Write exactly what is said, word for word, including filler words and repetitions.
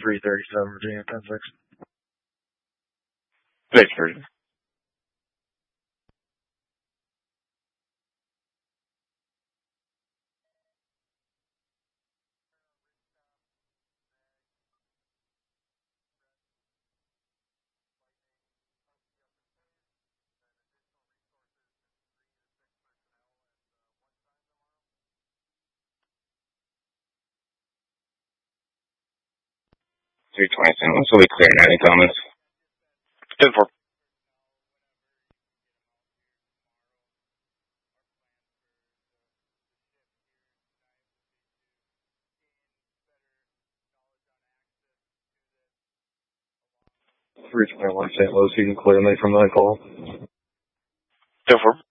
three thirty-seven, Virginia, ten six. Thanks, Virginia. three twenty-seven. This will be clear now. Any comments? ten four. three twenty-one Saint Louis, you can clear me from that call. ten four.